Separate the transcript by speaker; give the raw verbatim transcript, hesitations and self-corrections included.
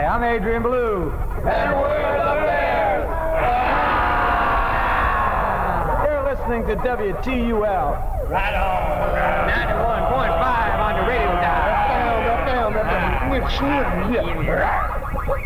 Speaker 1: I'm Adrian Blue.
Speaker 2: And we're the Bears.
Speaker 1: You're listening to W T U L.
Speaker 2: Right on.
Speaker 1: ninety-one point five on your radio dial.
Speaker 2: Down, down, down, down. We're shooting. Yeah.